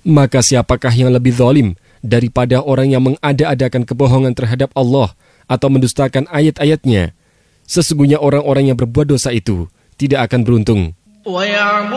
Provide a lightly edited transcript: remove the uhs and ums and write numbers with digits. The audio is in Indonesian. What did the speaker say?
Maka siapakah yang lebih zalim daripada orang yang mengada-adakan kebohongan terhadap Allah atau mendustakan ayat-ayatnya? Sesungguhnya orang-orang yang berbuat dosa itu tidak akan beruntung.